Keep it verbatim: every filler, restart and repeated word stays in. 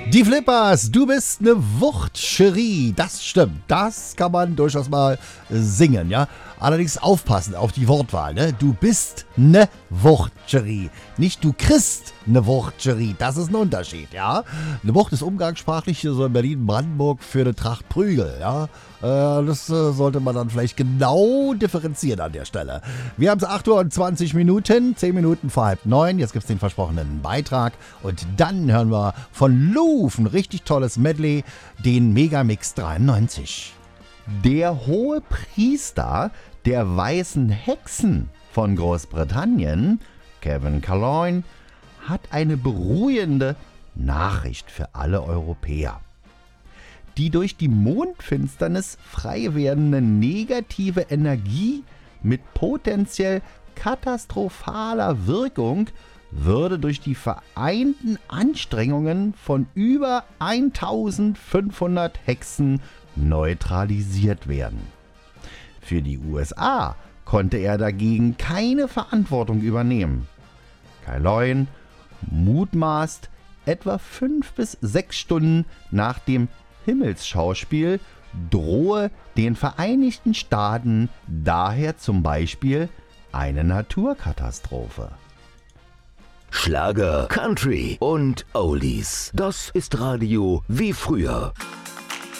Die Flippers, du bist ne Wucht, Cherie. Das stimmt, das kann man durchaus mal singen, ja. Allerdings aufpassen auf die Wortwahl, ne? Du bist ne Wucht, Cherie. Nicht du kriegst ne Wucht, Cherie. Das ist ein Unterschied, ja. Ne Wucht ist umgangssprachlich so in Berlin-Brandenburg für eine Tracht Prügel, ja. Äh, das äh, sollte man dann vielleicht genau differenzieren an der Stelle. Wir haben es acht Uhr und zwanzig Minuten, zehn Minuten vor halb neun. Jetzt gibt es den versprochenen Beitrag. Und dann hören wir von Louvre ein richtig tolles Medley, den Megamix dreiundneunzig. Der hohe Priester der weißen Hexen von Großbritannien, Kevin Calloin, hat eine beruhigende Nachricht für alle Europäer. Die durch die Mondfinsternis frei werdende negative Energie mit potenziell katastrophaler Wirkung würde durch die vereinten Anstrengungen von über eintausendfünfhundert Hexen neutralisiert werden. Für die U S A konnte er dagegen keine Verantwortung übernehmen. Calloin mutmaßt, etwa fünf bis sechs Stunden nach dem Himmelsschauspiel drohe den Vereinigten Staaten daher zum Beispiel eine Naturkatastrophe. Schlager, Country und Oldies. Das ist Radio wie früher.